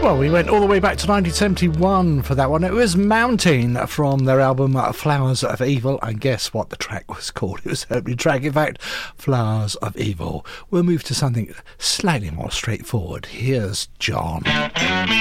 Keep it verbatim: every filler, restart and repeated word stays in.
Well, we went all the way back to nineteen seventy-one for that one. It was Mountain from their album uh, Flowers of Evil. And guess what the track was called? It was the opening track, in fact, Flowers of Evil. We'll move to something slightly more straightforward. Here's John.